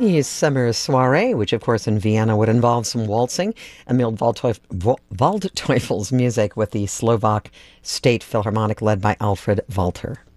Viennese summer soiree, which of course in Vienna would involve some waltzing, Emil Waldteufel's music with the Slovak State Philharmonic led by Alfred Walter.